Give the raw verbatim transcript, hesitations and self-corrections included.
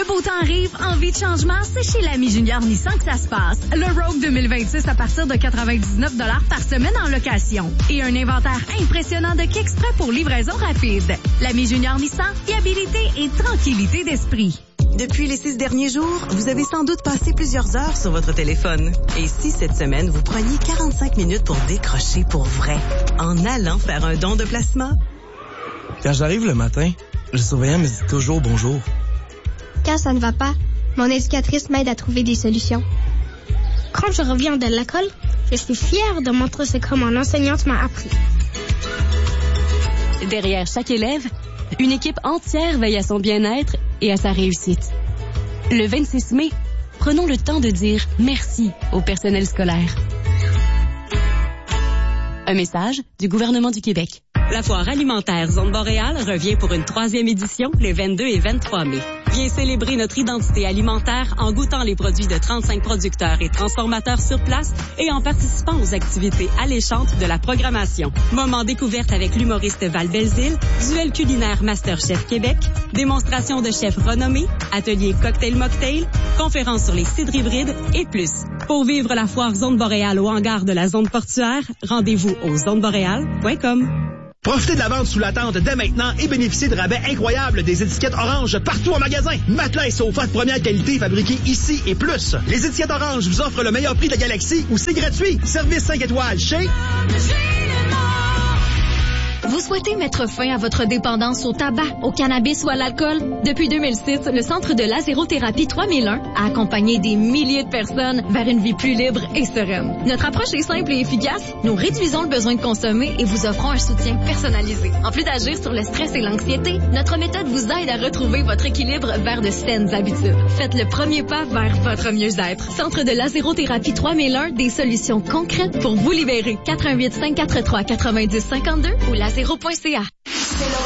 Le beau temps arrive, envie de changement, c'est chez l'ami Junior Nissan que ça se passe. Le Rogue deux mille vingt-six à partir de quatre-vingt-dix-neuf dollars par semaine en location. Et un inventaire impressionnant de kicks prêts pour livraison rapide. L'ami Junior Nissan, fiabilité et tranquillité d'esprit. Depuis les six derniers jours, vous avez sans doute passé plusieurs heures sur votre téléphone. Et si cette semaine, vous preniez quarante-cinq minutes pour décrocher pour vrai, en allant faire un don de placement? Quand j'arrive le matin, le surveillant me dit toujours bonjour. Quand ça ne va pas, mon éducatrice m'aide à trouver des solutions. Quand je reviens de l'école, je suis fière de montrer ce que mon enseignante m'a appris. Derrière chaque élève, une équipe entière veille à son bien-être et à sa réussite. Le vingt-six mai, prenons le temps de dire merci au personnel scolaire. Un message du gouvernement du Québec. La foire alimentaire Zone Boréal revient pour une troisième édition les vingt-deux et vingt-trois mai. Viens célébrer notre identité alimentaire en goûtant les produits de trente-cinq producteurs et transformateurs sur place et en participant aux activités alléchantes de la programmation. Moment découverte avec l'humoriste Val Belzile, duel culinaire Masterchef Québec, démonstration de chefs renommés, atelier cocktail-mocktail, conférence sur les cidres hybrides et plus. Pour vivre la foire Zone Boréal au hangar de la zone portuaire, rendez-vous au zone boréal point com. Profitez de la vente sous la tente dès maintenant et bénéficiez de rabais incroyables des étiquettes orange partout en magasin. Matelas et sofas de première qualité fabriqués ici et plus. Les étiquettes orange vous offrent le meilleur prix de la galaxie ou c'est gratuit. Service cinq étoiles chez... Vous souhaitez mettre fin à votre dépendance au tabac, au cannabis ou à l'alcool? Depuis deux mille six, le Centre de la Zérothérapie trois mille un a accompagné des milliers de personnes vers une vie plus libre et sereine. Notre approche est simple et efficace. Nous réduisons le besoin de consommer et vous offrons un soutien personnalisé. En plus d'agir sur le stress et l'anxiété, notre méthode vous aide à retrouver votre équilibre vers de saines habitudes. Faites le premier pas vers votre mieux-être. Centre de la Zérothérapie trois mille un, des solutions concrètes pour vous libérer. quatre un huit, cinq quatre trois, neuf zéro cinq deux ou la zéro point c a.